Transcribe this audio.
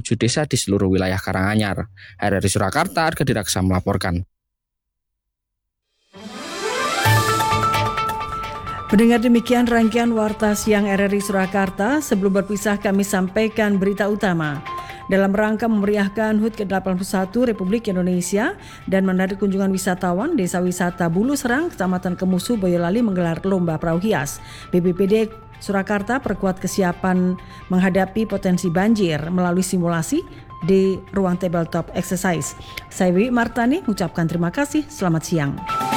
7 desa di seluruh wilayah Karanganyar. RRI Surakarta, Arga Diraksa melaporkan. Pendengar, demikian rangkaian Warta Siang RRI Surakarta. Sebelum berpisah kami sampaikan berita utama. Dalam rangka memeriahkan HUT ke-81 Republik Indonesia dan menarik kunjungan wisatawan, Desa Wisata Bulu Serang, Kecamatan Kemusu, Boyolali menggelar lomba perahu hias. BPBD Surakarta perkuat kesiapan menghadapi potensi banjir melalui simulasi di ruang tabletop exercise. Saya Wiwi Martani mengucapkan terima kasih. Selamat siang.